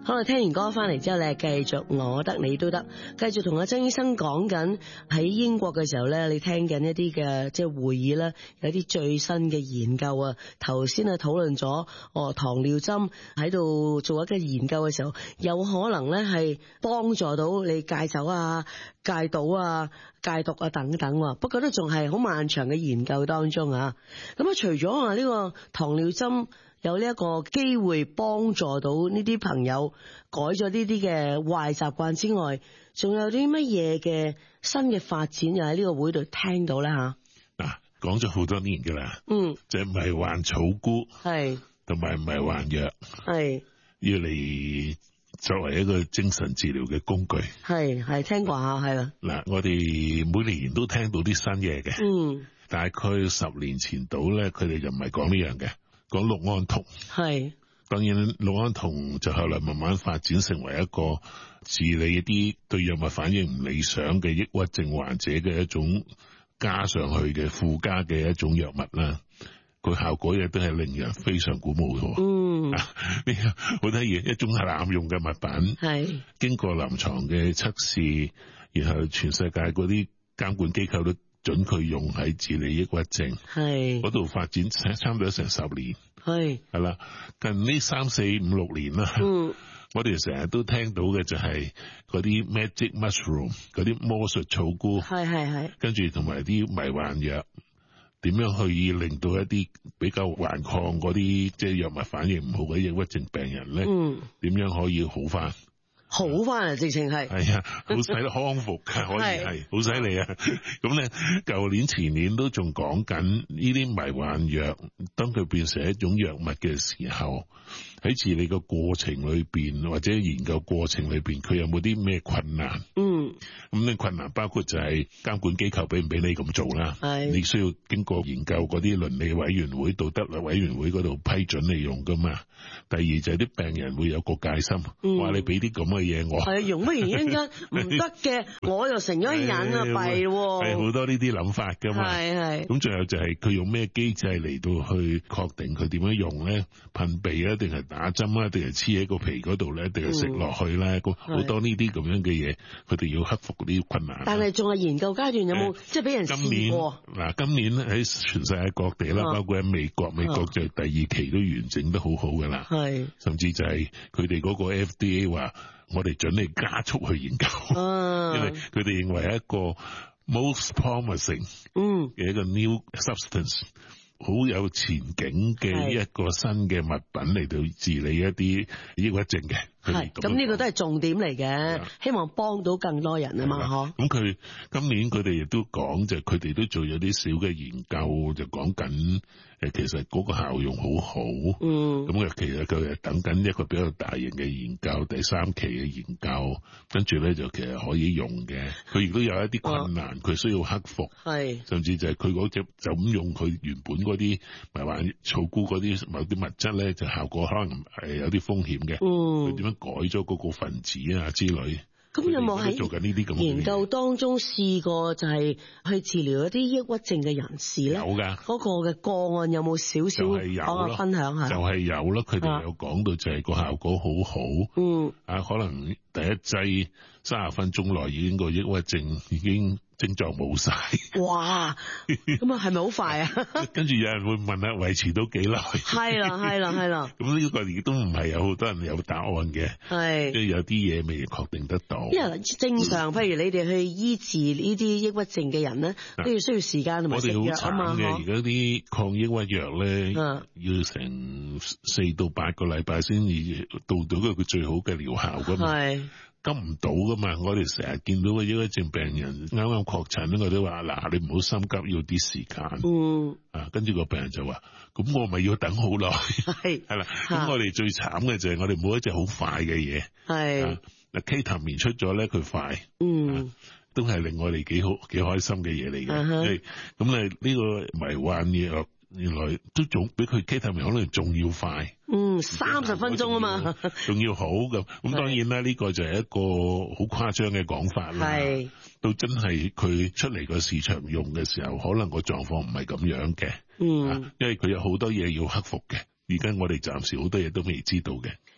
好啦，聽完歌翻嚟之後咧，繼續我得你都得，繼續同阿曾醫生講緊喺英國嘅時候咧，你聽緊一啲嘅即係會議啦，有啲最新嘅研究啊。頭先啊討論咗糖尿針喺度做一個研究嘅時候，有可能咧係幫助到你戒酒啊、戒賭啊、戒毒啊等等。不過都仲係好漫長嘅研究當中啊。咁啊，除咗話呢個糖尿針有呢一個機會幫助到呢啲朋友改咗呢啲嘅壞習慣之外，仲有啲乜嘢嘅新嘅發展又喺呢個會度聽到咧吓？ 嗱，講咗好多年噶啦，就唔係患草菇，係同埋唔係患藥，係要嚟作為一個精神治療嘅工具，係聽過下係啦。嗱，我哋每年都聽到啲新嘢嘅，大概10年前到咧，佢哋就唔係講呢樣嘅。講氯胺酮，係當然氯胺酮就後來慢慢發展成為一個治理一啲對藥物反應唔理想嘅抑鬱症患者嘅一種加上去嘅附加嘅一種藥物啦。佢效果亦都係令人非常鼓舞嘅。好得意，一種濫用嘅物品，係經過臨床嘅測試，然後全世界嗰啲監管機構都准佢用喺治理抑鬱症，係嗰度發展差唔多成10年，係啦。近呢3、4、5、6年啦，我哋成日都聽到嘅就係嗰啲 magic mushroom， 嗰啲魔術草菇，係，跟住同埋啲迷幻藥，點樣去令到一啲比較頑抗嗰啲即係藥物反應唔好嘅抑鬱症病人咧，點樣可以好返？好翻啊！直情係啊，好使得康復嘅，可以係好犀利啊！咁咧，舊年前年都仲講緊呢啲迷幻藥，當佢變成一種藥物嘅時候，喺治理個過程裏邊或者研究過程裏邊，佢有冇啲咩困難？咁呢困難包括就係監管機構俾唔俾你咁做啦，你需要經過研究嗰啲倫理委員會、道德委員會嗰度批准你用噶嘛。第二就係啲病人會有個戒心，話你俾啲咁嘅嘢我，係用乜原因間唔得嘅，我又成咗癮啊，弊喎，係好多呢啲諗法噶嘛。係咁，最後就係佢用咩機制嚟到去確定佢點樣用咧？噴鼻啊，定係打針啊，定係黐喺個皮嗰度咧，定係食落去咧？好多呢啲咁樣嘅嘢，佢哋要克服嗰啲困難。但係仲係研究階段，有冇即係俾人試過？嗱，今年喺全世界各地啦，包括喺美國就第2期都完整得好好噶啦，係甚至就係佢哋嗰個 FDA 話，我哋準你加速去研究，因為佢哋認為一個 most promising 嘅一個 new substance，好有前景嘅一個新嘅物品嚟到治理一啲抑鬱症嘅。係咁，呢個都係重點嚟嘅，希望幫到更多人啊嘛，嗬。咁佢今年佢哋亦都講，就佢哋都做咗啲小嘅研究，就講緊其實嗰個效用好好。咁其實佢係等緊一個比較大型嘅研究，第3期嘅研究，跟住咧就其實可以用嘅。佢亦都有一啲困難，佢需要克服。係甚至就係佢嗰隻就咁用佢原本嗰啲迷幻草菇嗰啲某啲物質咧，就效果可能係有啲風險嘅。佢點樣改咗嗰個分子啊之類？咁有冇喺做緊呢啲咁嘅研究當中試過就係去治療一啲抑鬱症嘅人士咧？有㗎，嗰個嘅個案有冇少少可分享下？就係有咯，佢哋有講到就係個效果好好。可能第一劑30分鐘內已經個抑鬱症已經症狀冇晒。哇！咁啊，係咪好快啊？跟住有人會問下維持到幾耐？係啦。咁呢個亦都唔係有好多人有答案嘅，係即係有啲嘢未確定得到。因為正常，譬如你哋去醫治呢啲抑鬱症嘅人咧，都要需要時間同埋食藥啊嘛。我哋好慘嘅，而家啲抗抑鬱藥咧，要成4到8個禮拜先至到佢最好嘅療效噶嘛。係。急唔到噶嘛，我哋成日見到嘅抑鬱症病人啱啱確診咧，我都話嗱，你唔好心急，要啲時間。跟住個病人就話，咁我咪要等好耐。係啦，咁我哋最慘嘅就係我哋冇一隻好快嘅嘢。係嗱，Ketamine出咗咧，佢快。都係令我哋幾開心嘅嘢嚟嘅。咁呢個迷幻藥原來都仲比佢 Ketamine 可能仲要快。30分鐘啊嘛，仲要好咁。咁當然啦，呢個就係一個好誇張嘅講法啦。係到真係佢出嚟個市場用嘅時候，可能個狀況唔係咁樣嘅。因為佢有好多嘢要克服嘅。而家我哋暫時好多嘢都未知道嘅。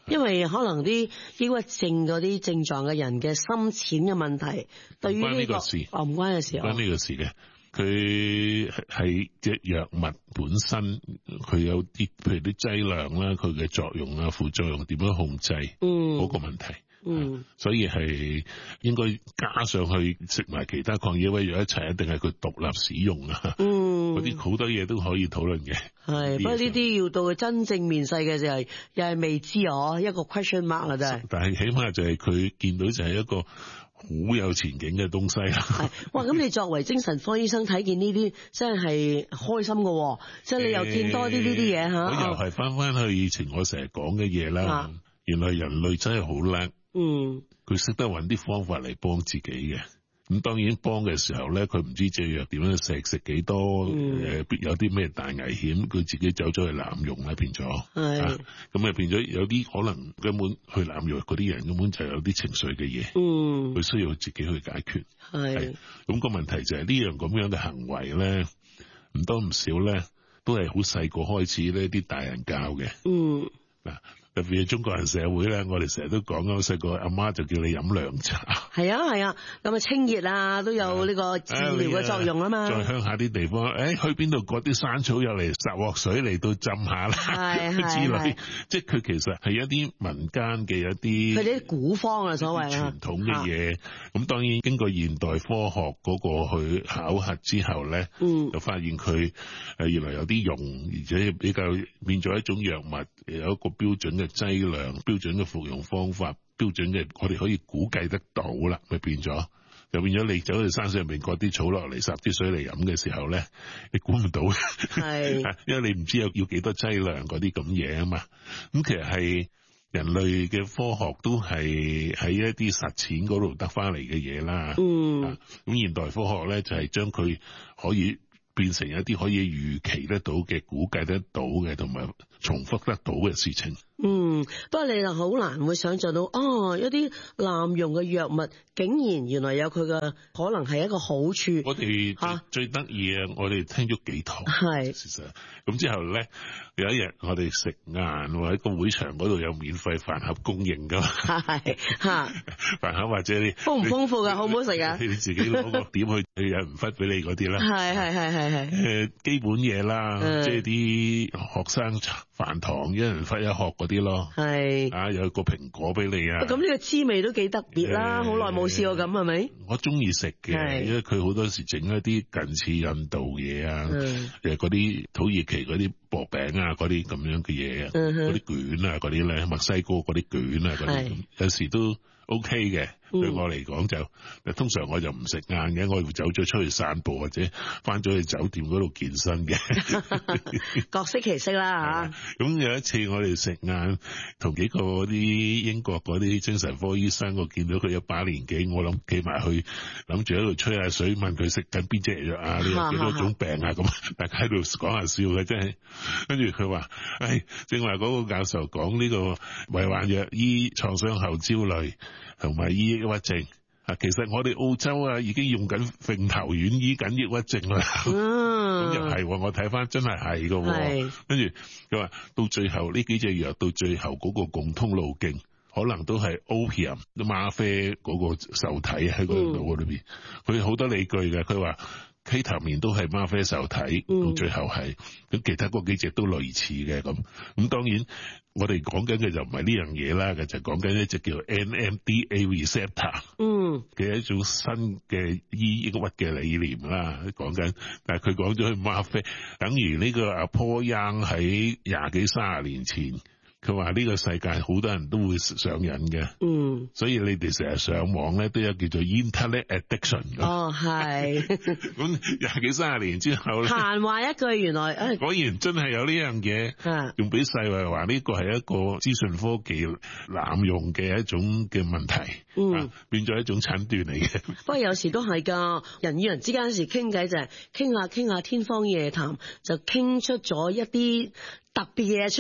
因為可能啲抑鬱症嗰啲症狀嘅人嘅深淺嘅問題，對於呢個唔關嘅事， 唔關呢個事嘅。佢係隻藥物本身，佢有啲譬如啲劑量啦，佢嘅作用啊、副作用點樣控制，嗰個問題。所以係應該加上去食埋其他抗抑鬱藥一齊，一定係佢獨立使用啊。嗰啲好多嘢都可以討論嘅。 係，不過呢啲要到佢真正面世嘅就係又係未知哦，一個 question mark 啦，真係。但係起碼就係佢見到就係一個好有前景嘅東西啦。 哇！咁你作為精神科醫生睇見呢啲，真係開心㗎，即係你又見多啲呢啲嘢嚇。 我又係翻去以前我成日講嘅嘢啦。原來人類真係好叻。佢識得揾啲方法嚟幫自己嘅。咁當然幫嘅時候咧，佢唔知隻藥點樣食幾多，有啲咩大危險，佢自己走咗去濫用啦，變咗。咁啊變咗有啲可能根本去濫用嗰啲人根本就有啲情緒嘅嘢，佢需要自己去解決。咁個問題就係呢樣咁樣嘅行為咧，唔多唔少咧，都係好細個開始呢啲大人教嘅。嗱。特別係中國人社會咧，我哋成日都講咁細個，阿媽就叫你飲涼茶。係啊，咁啊清熱啊，都有呢個治療嘅作用啊嘛。 再鄉下啲地方，去邊度割啲山草入嚟，撒鑊水嚟到浸下啦，之類。即係佢其實係一啲民間嘅一啲， 佢啲古方啊，所謂傳統嘅嘢。咁當然經過現代科學嗰個去考核之後咧，就發現佢原來有啲用，而且比較變咗一種藥物，有一個標準嘅劑量、標準嘅服用方法、標準嘅我哋可以估計得到啦，咪變咗，就變咗你走去山上面割啲草落嚟，撒啲水嚟飲嘅時候咧，你估唔到，因為你唔知有要幾多劑量嗰啲咁嘢啊嘛。咁其實係人類嘅科學都係喺一啲實踐嗰度得翻嚟嘅嘢啦。咁現代科學咧就係將佢可以變成一啲可以預期得到嘅、估計得到嘅，同埋重複得到嘅事情。 不過你就好難會想象到，一啲濫用嘅藥物，竟然原來有佢嘅可能係一個好處。 我哋最得意啊！我哋聽咗幾堂，事實咁之後咧，有一日我哋食晏，或者個會場嗰度有免費飯盒供應噶嘛，飯盒或者你豐唔豐富噶，好唔好食啊？ 你自己攞個點去，有人忽俾你嗰啲啦，係基本嘢啦，即係啲學生飯堂一人忽一殼嗰啲咯，有個蘋果俾你啊！ 咁呢個滋味都幾特別啦，好耐冇試過咁係咪？ 我中意食嘅，因為佢好多時整一啲近似印度嘢啊，嗰啲土耳其嗰啲薄餅啊，嗰啲咁樣嘅嘢啊，嗰啲卷啊，嗰啲咧，墨西哥嗰啲卷啊，嗰啲有時都 OK 嘅。對我嚟講就通常我就唔食晏嘅，我會走咗出去散步或者翻咗去酒店嗰度健身嘅。 各式其式啦嚇。 咁有一次我哋食晏，同幾個嗰啲英國嗰啲精神科醫生，我見到佢有把年紀，我諗企埋去諗住喺度吹下水，問佢食緊邊隻藥啊？你有幾多種病啊？咁大家喺度講下笑嘅真係。跟住佢話：正話嗰個教授講呢個迷幻藥醫創傷後焦慮同埋醫抑鬱症啊，其實我哋澳洲已經用緊揈頭丸醫緊抑鬱症啦。咁又係，我睇翻真係㗎。跟住佢話到最後呢幾隻藥到最後嗰個共通路徑，可能都係 opium 嗎啡嗰個受體喺個腦裏邊。佢好多理據嘅，佢話K 他命都係嗎啡受體，到最後係咁，其他嗰幾隻都類似嘅咁。咁當然我哋講緊嘅就唔係呢樣嘢啦，就講緊一隻叫 NMDA receptor 嘅一種新嘅醫抑鬱嘅理念啦。講緊，但係佢講咗去嗎啡，等於呢個阿 Paul Young 喺廿幾30年前。佢話呢個世界好多人都會上癮嘅，所以你哋成日上網咧都有叫做 internet addiction。 係。 咁廿幾30年之後咧， 閒話一句，原來果然真係有呢樣嘢，仲俾世衛話呢個係一個資訊科技濫用嘅一種嘅問題，變咗一種診斷嚟嘅。 不過有時都係㗎，人與人之間有時傾偈就係傾下天方夜譚，就傾出咗一啲特別嘢出嚟。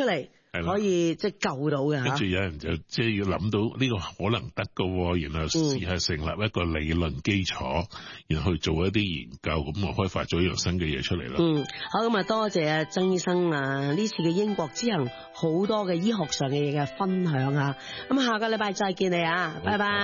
可以即係救到嘅。 跟住有人就即係要諗到呢個可能得㗎，然後試下成立一個理論基礎，然後去做一啲研究，咁我開發咗一樣新嘅嘢出嚟啦。 好，咁啊多謝啊曾醫生啊，呢次嘅英國之行好多嘅醫學上嘅嘢嘅分享啊，咁下個禮拜再見你啊，拜拜。